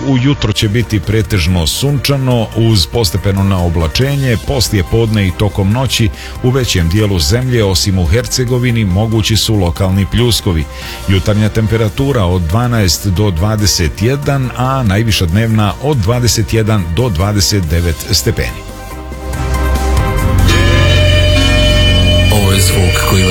ujutro će biti pretežno sunčano uz postepeno na oblačenje, poslije podne i tokom noći u većem dijelu zemlje osim u Hercegovini mogući su lokalni pljuskovi. Jutarnja temperatura od 12 do 21, a najviša dnevna od 21 do 29 stepeni. Ovo je zvuk koji vas